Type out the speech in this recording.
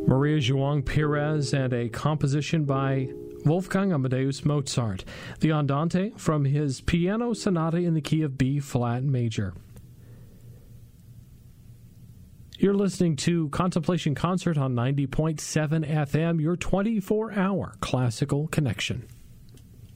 Maria João Pires and a composition by Wolfgang Amadeus Mozart, the Andante from his Piano Sonata in the key of B-flat major. You're listening to Contemplation Concert on 90.7 FM, your 24-hour classical connection.